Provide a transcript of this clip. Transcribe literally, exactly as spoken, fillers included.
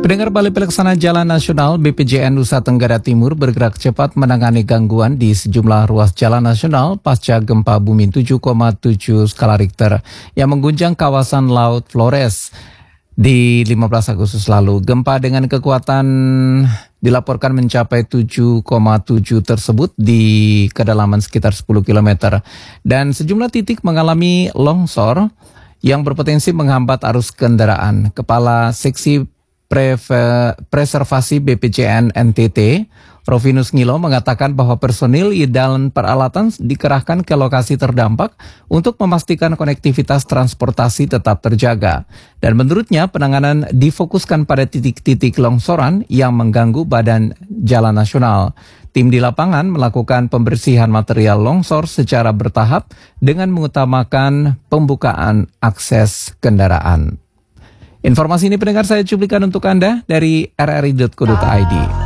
Pendengar, Balai Pelaksana Jalan Nasional B P J N Nusa Tenggara Timur bergerak cepat menangani gangguan di sejumlah ruas jalan nasional pasca gempa bumi tujuh koma tujuh skala Richter yang mengguncang kawasan Laut Flores di lima belas Agustus lalu. Gempa dengan kekuatan dilaporkan mencapai tujuh koma tujuh tersebut di kedalaman sekitar sepuluh kilometer dan sejumlah titik mengalami longsor yang berpotensi menghambat arus kendaraan. Kepala Seksi Preservasi B P J N N T T, Rovinus Ngilo, mengatakan bahwa personil dan peralatan dikerahkan ke lokasi terdampak untuk memastikan konektivitas transportasi tetap terjaga. Dan menurutnya penanganan difokuskan pada titik-titik longsoran yang mengganggu badan jalan nasional. Tim di lapangan melakukan pembersihan material longsor secara bertahap dengan mengutamakan pembukaan akses kendaraan. Informasi ini pendengar saya cuplikan untuk Anda dari r r i dot co dot i d.